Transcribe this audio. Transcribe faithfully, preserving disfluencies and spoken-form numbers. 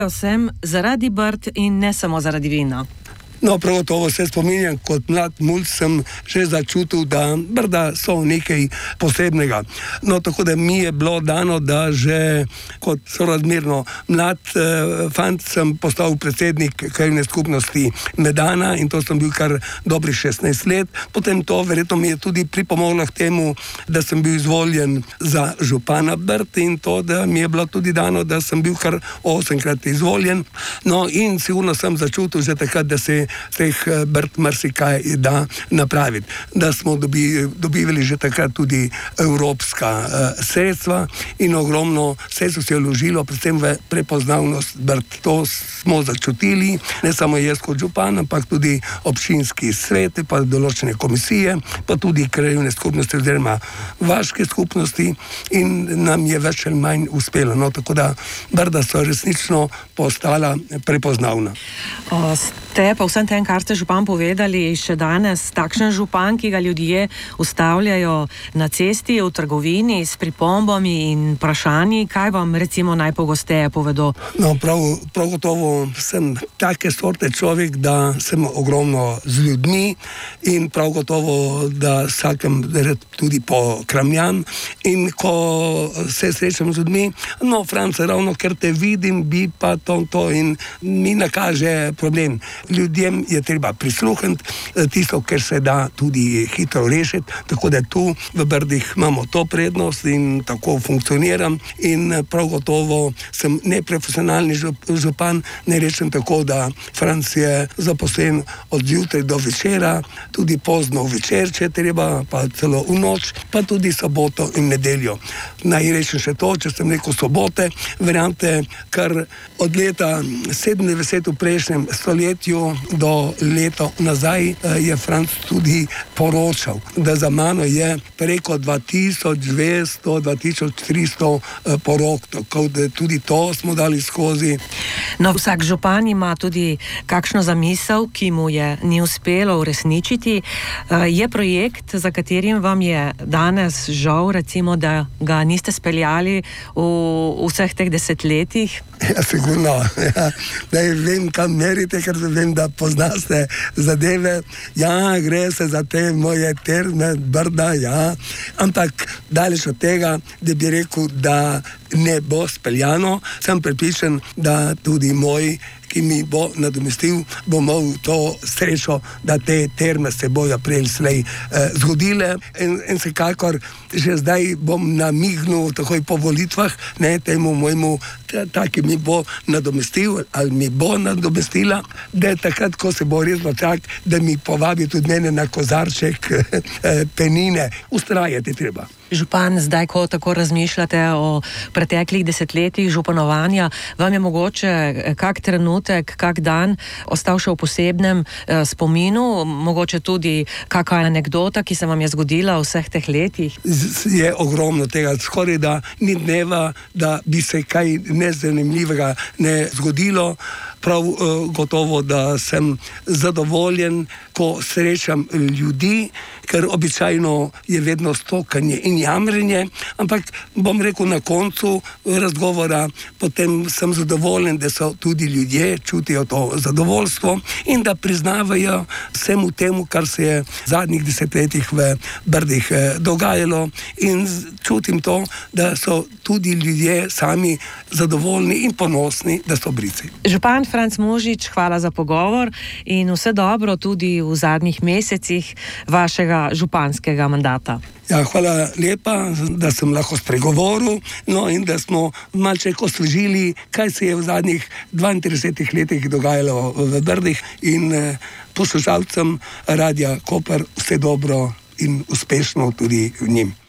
Sem zaradi Brd in ne samo zaradi vina. No, prav gotovo se spominjam, kot mlad mulj sem že začutil, da Brda so nekaj posebnega. No, tako da mi je bilo dano, da že kot sorazmerno mlad eh, fant sem postal predsednik krajevne skupnosti Medana in to sem bil kar dobrih šestnajst let. Potem to verjetno mi je tudi pripomoglo k temu, da sem bil izvoljen za župana Brd in to, da mi je bilo tudi dano, da sem bil kar osemkrat izvoljen. No, in sigurno sem začutil že takrat, da se teh Brd marsikaj da napraviti. Da smo dobi, dobivali že takrat tudi evropska uh, sredstva in ogromno sredstva se je vložilo, predvsem v prepoznavnost Brd. To smo začutili, ne samo jaz kot župan, ampak tudi občinski svet, pa določene komisije, pa tudi krajevne skupnosti oziroma vaške skupnosti in nam je več ali manj uspelo. No, tako da Brda so resnično postala prepoznavna. O, ste pa vsem tem, kar ste župan povedali, še danes takšen župan, ki ga ljudje ustavljajo na cesti, v trgovini s pripombami in vprašanji, kaj vam recimo najpogosteje povedo? No, prav, prav gotovo sem take sorte človek, da sem ogromno z ljudmi in prav gotovo, da vsakem tudi pokramljam in ko se srečam z ljudmi, no, Franc, ravno ker te vidim, bi pa to, to in mi nakaže problem. Ljudjem je treba prisluhniti, tisto, ker se da tudi hitro rešiti, tako da tu v Brdih imamo to prednost in tako funkcioniram in prav gotovo sem neprofesionalni župan, ne rečem tako, da Franc je zaposlen od zjutraj do večera, tudi pozno večer, če treba, pa celo v noč, pa tudi soboto in nedeljo. Naj rečem še to, če sem rekel sobote, verjamete, kar od leta sedemdeset v prejšnjem stoletju do leto nazaj je Franc tudi poročal, da za mano je preko dva tisoč dvesto do dva tisoč tristo porok, tako da tudi to smo dali skozi. No, vsak župan ima tudi kakšno zamisel, ki mu je ni uspelo uresničiti. Je projekt, za katerim vam je danes žal, recimo, da ga niste speljali v vseh teh desetletjih? Ja, sigurno. Ja. Da vem, kam merite, ker vem, da poznaste zadeve. Ja, gre se za te moje terme, Brda, ja. Ampak daleč od tega, da bi rekel, da ne bo speljano, sem prepričan, da tudi moj, ki mi bo nadomestil, bo imel to srečo, da te terme se bojo prej slej eh, zgodile in, in vsekakor že zdaj bom namignil takoj po volitvah, ne, temu mojemu, ta, ki mi bo nadomestil ali mi bo nadomestila, da takrat, ko se bo resno čak, da mi povabi tudi mene na kozarček eh, penine, ustrajati treba. Župan, zdaj, ko tako razmišljate o preteklih desetletjih županovanja, vam je mogoče kak trenutek, kak dan ostal še v posebnem eh, spominu, mogoče tudi kakšna anekdota, ki se vam je zgodila v vseh teh letih? Je ogromno tega, skoraj da ni dneva, da bi se kaj nezanimljivega ne zgodilo. Prav uh, gotovo, da sem zadovoljen, ko srečam ljudi, ker običajno je vedno stokanje in jamrenje, ampak bom rekel na koncu razgovora, potem sem zadovoljen, da so tudi ljudje čutijo to zadovoljstvo in da priznavajo vsemu temu, kar se je v zadnjih desetletjih v Brdih eh, dogajalo in čutim to, da so tudi ljudje sami zadovoljni in ponosni, da so Brdci. Župan Franc Možič, hvala za pogovor in vse dobro tudi v zadnjih mesecih vašega županskega mandata. Ja, hvala lepa, da sem lahko spregovoril, no in da smo malček osvežili, kaj se je v zadnjih dvaintridesetih letih dogajalo v Brdih in eh, poslušalcem Radia Koper vse dobro in uspešno tudi v njim.